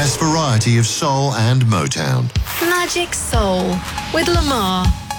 best variety of soul and Motown. Magic Soul with Lamar.